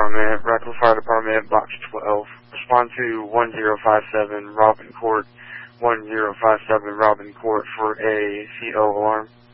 Department, Radcliffe Fire Department, Box 12. Respond to 1057 Robin Court, 1057 Robin Court for a CO alarm.